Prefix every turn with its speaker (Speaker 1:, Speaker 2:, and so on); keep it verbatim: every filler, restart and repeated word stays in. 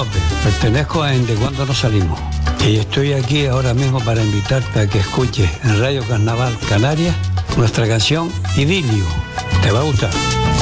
Speaker 1: López, pertenezco a En De Cuando No Salimos y estoy aquí ahora mismo para invitarte a que escuches en Radio Carnaval Canarias nuestra canción Idilio. Te va a gustar.